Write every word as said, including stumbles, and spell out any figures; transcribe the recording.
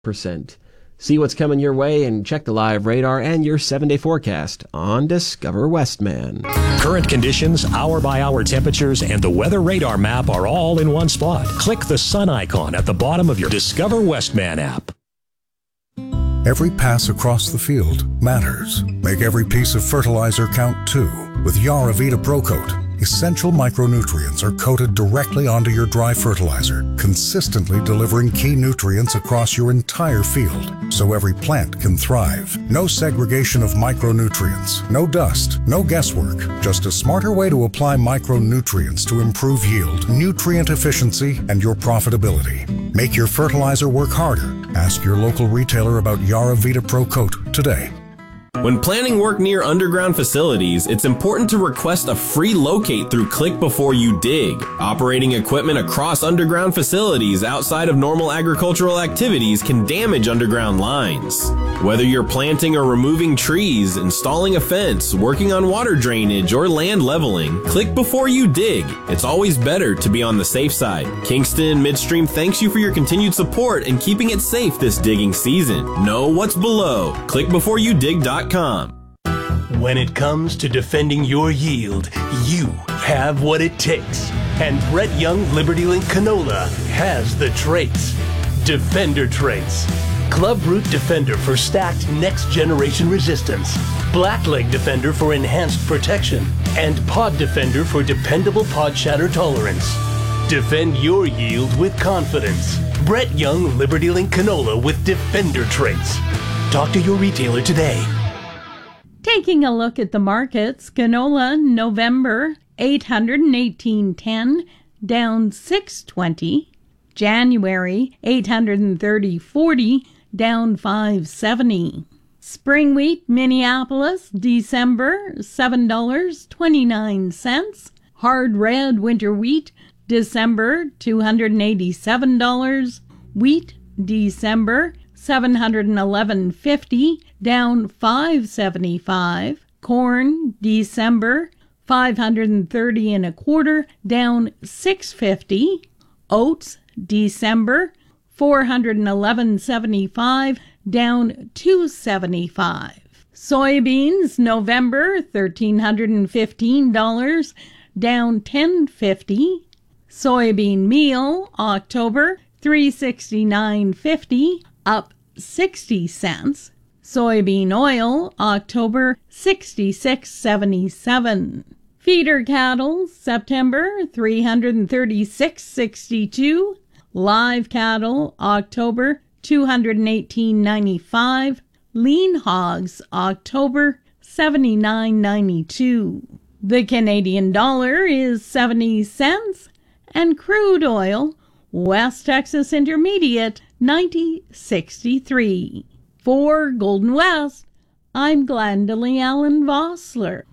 percent. See what's coming your way and check the live radar and your seven-day forecast on Discover Westman. Current conditions, hour-by-hour temperatures, and the weather radar map are all in one spot. Click the sun icon at the bottom of your Discover Westman app. Every pass across the field matters. Make every piece of fertilizer count too. With Yaravita Pro Coat, essential micronutrients are coated directly onto your dry fertilizer, consistently delivering key nutrients across your entire field, so every plant can thrive. No segregation of micronutrients, no dust, no guesswork, just a smarter way to apply micronutrients to improve yield, nutrient efficiency, and your profitability. Make your fertilizer work harder. Ask your local retailer about Yaravita Pro Coat today. When planning work near underground facilities, it's important to request a free locate through Click Before You Dig. Operating equipment across underground facilities outside of normal agricultural activities can damage underground lines. Whether you're planting or removing trees, installing a fence, working on water drainage, or land leveling, click before you dig. It's always better to be on the safe side. Kingston Midstream thanks you for your continued support and keeping it safe this digging season. Know what's below. click before you dig dot com. When it comes to defending your yield, you have what it takes. And Brett Young Liberty Link Canola has the traits. Defender traits. Club Root Defender for stacked next-generation resistance. Blackleg Defender for enhanced protection. And Pod Defender for dependable pod shatter tolerance. Defend your yield with confidence. Brett Young Liberty Link Canola with Defender traits. Talk to your retailer today. Taking a look at the markets, canola November eight hundred eighteen ten down six twenty. January eight hundred thirty forty down five seventy. Spring wheat Minneapolis December seven dollars and twenty-nine cents. Hard red winter wheat December two hundred eighty-seven dollars. Wheat December seven hundred eleven dollars and fifty cents down five seventy-five. Corn December five hundred thirty and a quarter down six fifty. Oats December four hundred eleven seventy-five down two seventy-five. Soybeans November one thousand three hundred fifteen dollars down ten fifty. Soybean meal October three sixty-nine fifty up sixty cents. Soybean oil October sixty-six seventy-seven. Feeder cattle September three hundred thirty-six sixty-two. Live cattle October two hundred eighteen ninety-five. Lean hogs October seventy-nine ninety-two. The Canadian dollar is seventy cents and crude oil West Texas Intermediate ninety sixty-three. For Golden West, I'm Glendalee Allen Vossler.